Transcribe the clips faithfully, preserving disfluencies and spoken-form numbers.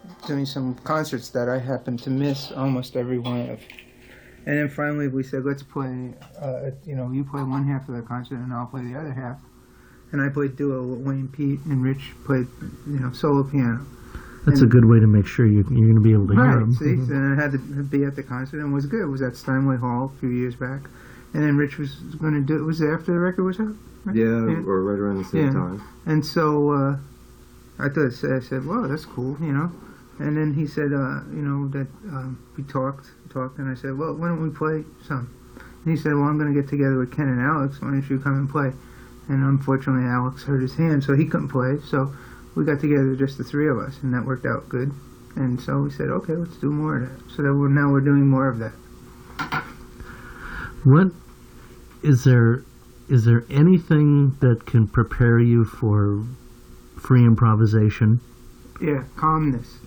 doing some concerts that I happened to miss almost every one of. And then finally we said, let's play, uh, you know, you play one half of the concert and I'll play the other half. And I played duo with Wayne Pete, and Rich played, you know, solo piano. That's and, a good way to make sure you, you're going to be able to right, hear them. see, mm-hmm. And I had to be at the concert, and it was good. It was at Steinway Hall a few years back. And then Rich was going to do it. Was it after the record was out? Right? Yeah, yeah, or right around the same yeah. time. And so uh, I thought I said, "Wow, that's cool," you know. And then he said, uh, you know, that um, we talked, talked, and I said, "Well, why don't we play some?" And he said, "Well, I'm going to get together with Ken and Alex. Why don't you come and play?" And unfortunately, Alex hurt his hand, so he couldn't play. So we got together, just the three of us, and that worked out good. And so we said, "Okay, let's do more of that." So that we're, now we're doing more of that. What is there? Is there anything that can prepare you for free improvisation? Yeah, calmness.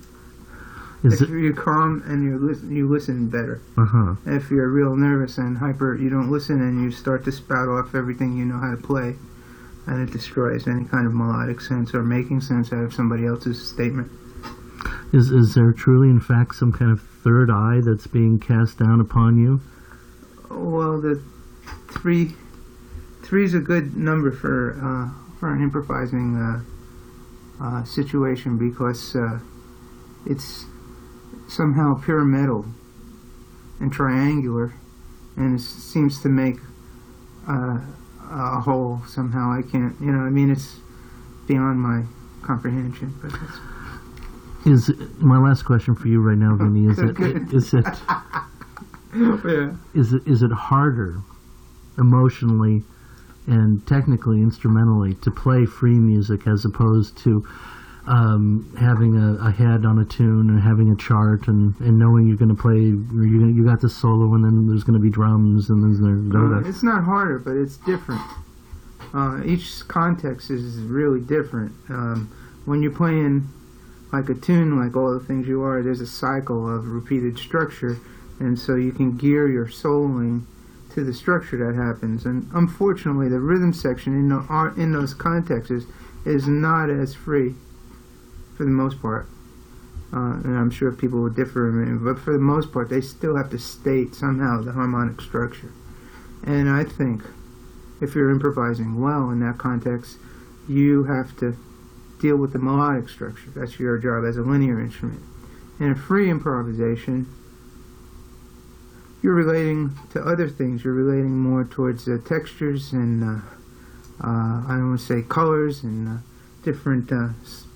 Is if it, you're calm and you listen, you listen better. Uh-huh. If you're real nervous and hyper, you don't listen and you start to spout off everything you know how to play, and it destroys any kind of melodic sense or making sense out of somebody else's statement. Is is there truly, in fact, some kind of third eye that's being cast down upon you? Well, the three three is a good number for uh, for an improvising uh, uh, situation because uh, it's somehow pyramidal and triangular, and it seems to make uh, a whole somehow. I can't, you know, I mean, it's beyond my comprehension. But it's is my last question for you right now, Vinny? Is it is it yeah. is it is it harder emotionally and technically, instrumentally, to play free music as opposed to Um, having a, a head on a tune and having a chart and, and knowing you're going to play, you you got the solo and then there's going to be drums and then there's uh, it's not harder, but it's different. Uh, each context is really different. Um, when you're playing like a tune, like All the Things You Are, there's a cycle of repeated structure, and so you can gear your soloing to the structure that happens. And unfortunately, the rhythm section in the, in those contexts is, is not as free. For the most part, uh, and I'm sure people will differ, but for the most part, they still have to state somehow the harmonic structure. And I think if you're improvising well in that context, you have to deal with the melodic structure. That's your job as a linear instrument. In a free improvisation, you're relating to other things. You're relating more towards uh, textures and, uh, uh, I don't want to say colors and uh, different uh,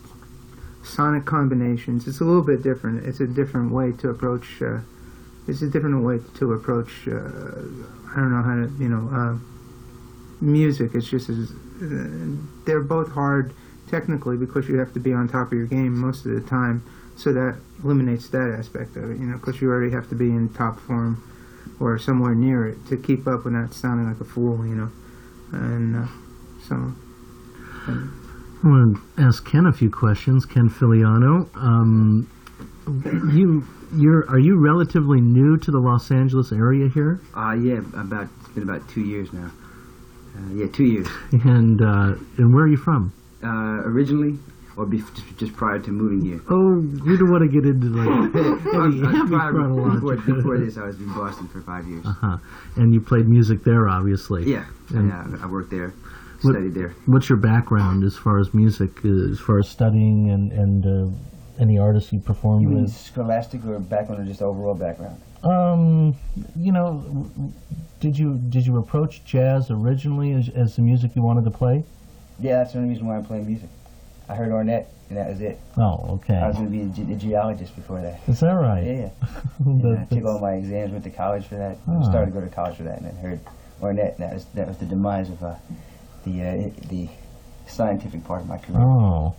sonic combinations. It's a little bit different. It's a different way to approach. Uh, it's a different way to approach. Uh, I don't know how to, you know, uh, music. It's just as, uh, they're both hard technically because you have to be on top of your game most of the time. So that eliminates that aspect of it, you know, because you already have to be in top form or somewhere near it to keep up without sounding like a fool, you know, and uh, so. And, I want to ask Ken a few questions. Ken Filiano, um, you, you're, are you relatively new to the Los Angeles area here? Uh, yeah, about it's been about two years now. Uh, yeah, two years. And uh, and where are you from? Uh, originally, or be, just, just prior to moving here. Oh, you don't want to get into like heavy, heavy chronological. Before, before this, I was in Boston for five years. Uh huh. And you played music there, obviously. Yeah, and yeah, I worked there. What, Studied there. What's your background as far as music, uh, as far as studying and, and uh, any artists you performed You mean with? scholastic or background or just overall background? Um, you know, did you did you approach jazz originally as, as the music you wanted to play? Yeah, that's the only reason why I'm playing music. I heard Ornette, and that was it. Oh, okay. I was going to be a, ge a geologist before that. Is that right? Yeah, yeah. that, and I took all my exams, went to college for that. Ah. Started to go to college for that, and then heard Ornette, and that was, that was the demise of uh, the uh, the scientific part of my career. Oh.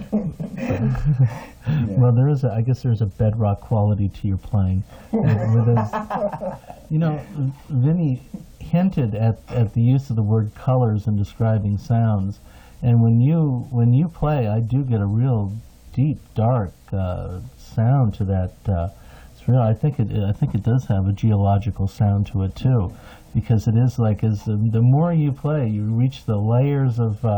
Yeah. Well, there is a, I guess there's a bedrock quality to your playing. You know, Vinny hinted at, at the use of the word colors in describing sounds, and when you when you play, I do get a real deep, dark uh, sound to that. Uh, it's real. I think it I think it does have a geological sound to it too, because it is like as the, the more you play, you reach the layers of uh,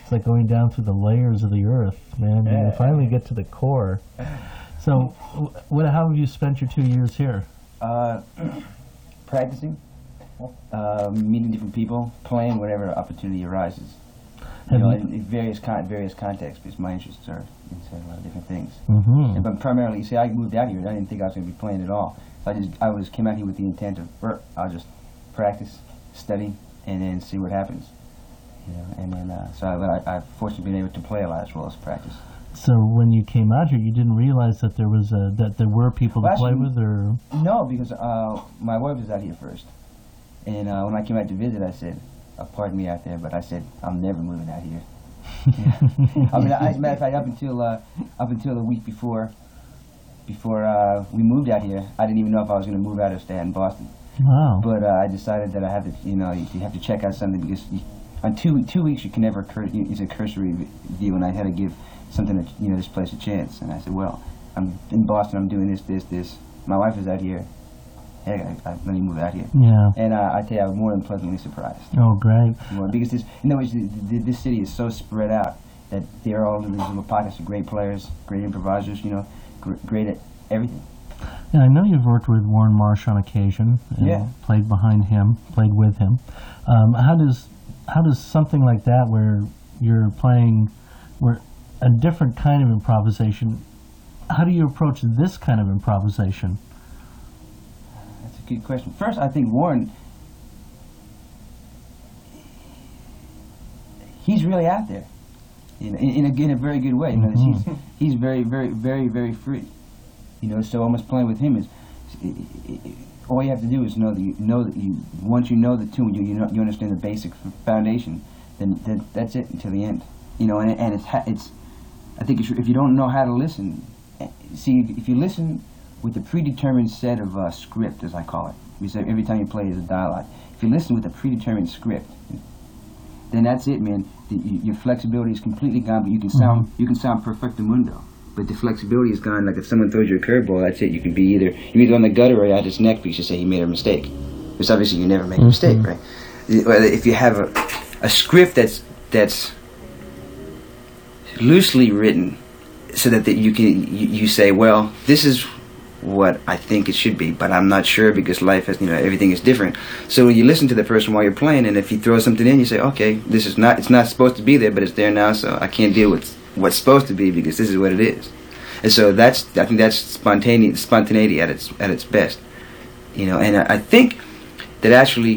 It's like going down through the layers of the earth, man. And you finally get to the core. So, wh- what? How have you spent your two years here? Uh, practicing, uh, meeting different people, playing whenever opportunity arises. You Have know, you- in, in various con- various contexts, because my interests are in a lot of different things. Mm-hmm. And, but primarily, you see, I moved out here, and I didn't think I was going to be playing at all. So I just, I was came out here with the intent of, er, I'll just practice, study, and then see what happens. You know, and then, uh, so I, but I, I've fortunately been able to play a lot as well as practice. So when you came out here, you didn't realize that there was a, that there were people to Well, play actually- with, or No, because uh, my wife was out here first, and uh, when I came out to visit, I said, uh, "Pardon me out there," but I said, "I'm never moving out here." Yeah. I mean, I, as a matter of fact, up until uh, up until the week before, before uh, we moved out here, I didn't even know if I was going to move out or stay out in Boston. wow. But uh, I decided that I have to, you know, you, you have to check out something because you, on two two weeks you can never cur- it's a cursory v- view, and I had to give something, a, you know, this place a chance. And I said, well, I'm in Boston, I'm doing this, this, this. My wife is out here. Hey, I, I, let me move out here. Yeah. And uh, I tell you, I was more than pleasantly surprised. Oh, great. More, because this, in other words, the, the, this city is so spread out that there are all these little pockets of great players, great improvisers, you know, gr- great at everything. Yeah, I know you've worked with Warren Marsh on occasion. And Yeah. Played behind him, played with him. Um, how does how does something like that, where you're playing, where a different kind of improvisation, how do you approach this kind of improvisation? That's a good question. First, I think Warren, he's really out there, you know, in, in, a, in a very good way. You know, Mhm. he's, he's very, very, very, very free. You know, so almost playing with him is, i i i all you have to do is know that you know that you once you know the tune, you you, know, you understand the basic f- foundation. Then, then that's it until the end. You know, and and it's ha- it's. I think it's, if you don't know how to listen, eh, see if, if you listen with a predetermined set of uh, script, as I call it. We say every time you play is a dialogue. If you listen with a predetermined script, then that's it, man. The, you, your flexibility is completely gone, but you can sound you can sound perfectamundo. But the flexibility is gone. Like if someone throws you a curveball, that's it. You can be either you're either on the gutter or at his neck because you say he made a mistake. Because obviously you never make a mistake, right? If you have a, a script that's that's loosely written, so that, that you can you, you say, well, this is what I think it should be, but I'm not sure because life has, you know, everything is different. So when you listen to the person while you're playing, and if he throws something in, you say, okay, this is not, it's not supposed to be there, but it's there now, so I can't deal with what's supposed to be because this is what it is. And so that's, I think that's spontaneity, spontaneity at its at its best, you know. And I, I think that actually,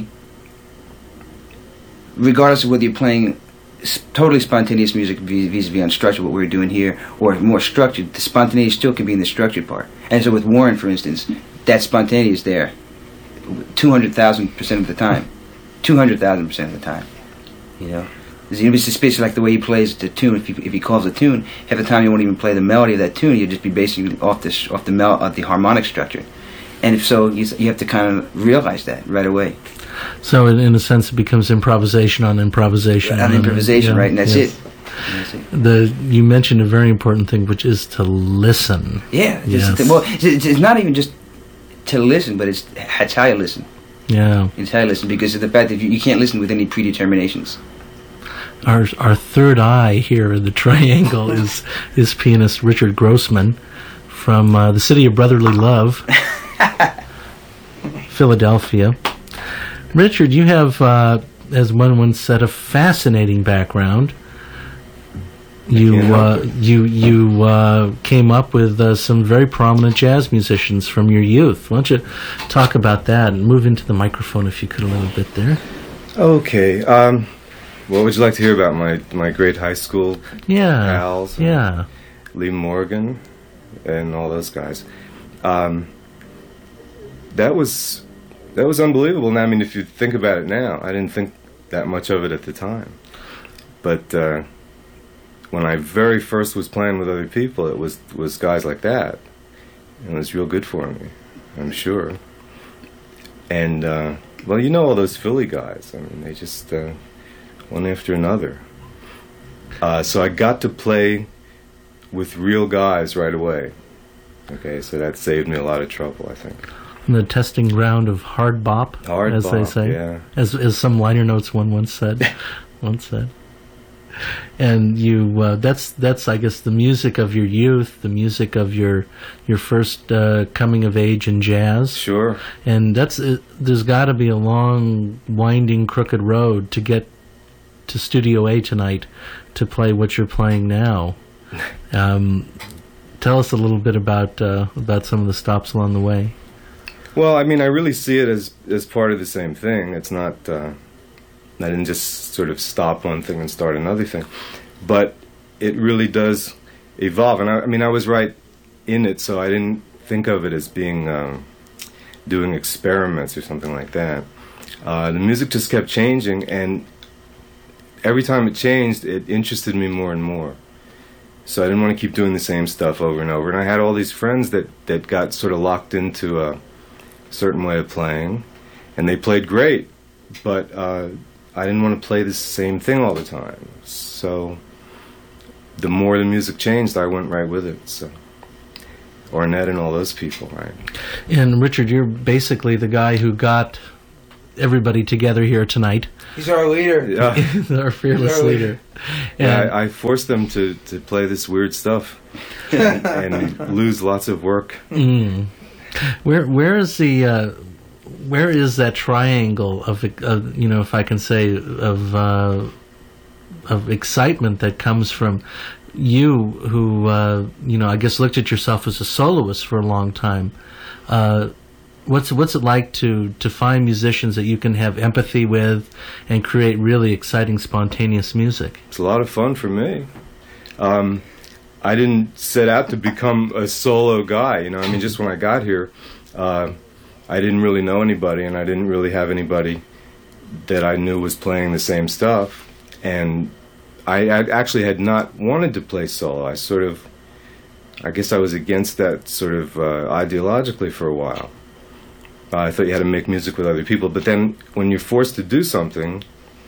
regardless of whether you're playing s- totally spontaneous music vis- vis-a-vis unstructured, what we're doing here, or more structured, the spontaneity still can be in the structured part. And so with Warren, for instance, that spontaneity is there two hundred thousand percent of the time. two hundred thousand percent of the time. You know? It's especially like the way he plays the tune. If he, if he calls a tune, half the time you won't even play the melody of that tune. You'll just be basically off the, off the, mel- of the harmonic structure. And if so, you, you have to kind of realize that right away. So in, in a sense, it becomes improvisation on improvisation. On improvisation, yeah, right? And that's yes. it. And that's it. The you mentioned a very important thing, which is to listen. Yeah. Yes. It's, well, it's, it's not even just to listen, but it's, it's how you listen. Yeah. It's how you listen, because of the fact that you, you can't listen with any predeterminations. Our our third eye here in the triangle is is pianist Richard Grossman from uh, the city of brotherly love, Philadelphia. Richard, you have, uh, as one once said, a fascinating background. You can't uh, help it. you you uh, came up with uh, some very prominent jazz musicians from your youth. Why don't you talk about that and move into the microphone if you could a little bit there? Okay. Um, what would you like to hear about my my great high school Yeah, pals? and yeah. Lee Morgan and all those guys. Um, that was that was unbelievable. Now, I mean, if you think about it now, I didn't think that much of it at the time. But uh, when I very first was playing with other people, it was was guys like that, and it was real good for me, I'm sure. And uh, well, you know all those Philly guys. I mean, they just uh, one after another. Uh, so I got to play with real guys right away. Okay, so that saved me a lot of trouble, I think. The testing ground of hard bop, Hard as bop, they say, yeah. as as some liner notes one once said. once said. and you uh, that's that's I guess the music of your youth, the music of your your first uh, coming of age in jazz. Sure. And that's uh, there's got to be a long, winding, crooked road to get to Studio A tonight to play what you're playing now. Um, tell us a little bit about uh, about some of the stops along the way. Well, I mean, I really see it as as part of the same thing. It's not. Uh, I didn't just sort of stop one thing and start another thing, but it really does evolve. And I, I mean, I was right in it, so I didn't think of it as being um, doing experiments or something like that. Uh, the music just kept changing, and every time it changed, it interested me more and more. So I didn't want to keep doing the same stuff over and over. And I had all these friends that, that got sort of locked into a certain way of playing, and they played great, but uh, I didn't want to play the same thing all the time. So the more the music changed, I went right with it. So Ornette and all those people, right? And Richard, you're basically the guy who got everybody together here tonight. He's our leader. Yeah. Our fearless He's our leader. leader. Yeah, And I, I forced them to, to play this weird stuff and, and lose lots of work. Mm. Where where is the uh, where is that triangle of, of you know, if I can say, of uh, of excitement that comes from you, who uh, you know, I guess looked at yourself as a soloist for a long time. Uh, what's what's it like to to find musicians that you can have empathy with and create really exciting, spontaneous music? It's a lot of fun for me. Um, I didn't set out to become a solo guy, you know. I mean, just when I got here, uh, I didn't really know anybody, and I didn't really have anybody that I knew was playing the same stuff. And I, I actually had not wanted to play solo. I sort of, I guess I was against that sort of uh, ideologically for a while. Uh, I thought you had to make music with other people, but then when you're forced to do something,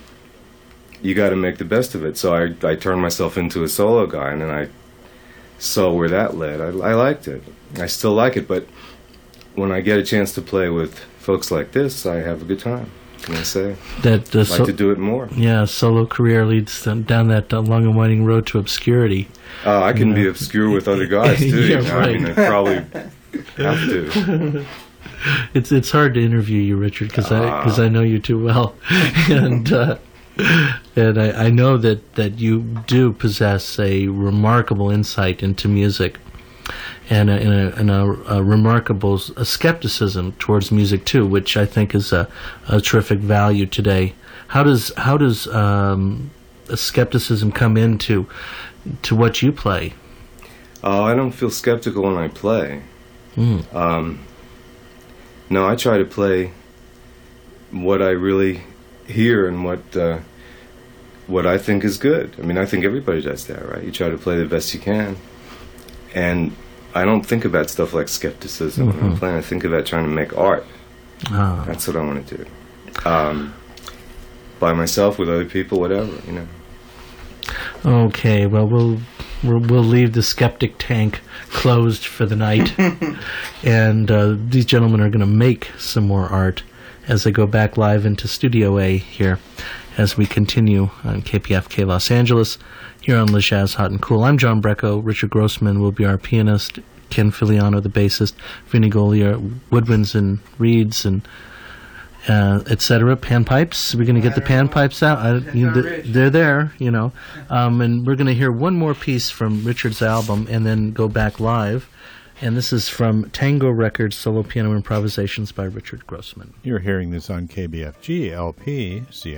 you got to make the best of it. So I, I turned myself into a solo guy, and then I saw where that led. I, I liked it. I still like it, but when I get a chance to play with folks like this, I have a good time. Can I say? That uh, I'd like so- to do it more. Yeah, solo career leads down that uh, long and winding road to obscurity. Uh, I can You be know. obscure with other guys too. Yeah, you know? right. I mean, I probably have to. It's it's hard to interview you, Richard, because I Ah. because I know you too well, and uh, and I, I know that, that you do possess a remarkable insight into music, and a, and a, and a, a remarkable s- a skepticism towards music too, which I think is a, a terrific value today. How does how does um, a skepticism come into to what you play? Oh, I don't feel skeptical when I play. Mm. Um, no, I try to play what I really hear and what uh, what I think is good. I mean, I think everybody does that, right? You try to play the best you can, and I don't think about stuff like skepticism when I'm Mhm. playing. I think about trying to make art. Ah. That's what I want to do. Um, by myself, with other people, whatever, you know. Okay, well, we'll we'll, we'll leave the skeptic tank closed for the night, and uh, these gentlemen are going to make some more art as they go back live into Studio A here as we continue on K P F K Los Angeles here on Le Jazz Hot and Cool. I'm John Brecco. Richard Grossman will be our pianist, Ken Filiano the bassist, Vinny Golia woodwinds and reeds and uh, et cetera. Panpipes. We're going to get the panpipes out. I, you, th- they're there, you know. Um, and we're going to hear one more piece from Richard's album and then go back live. And this is from Tango Records, Solo Piano Improvisations by Richard Grossman. You're hearing this on K B F G L P, Seattle.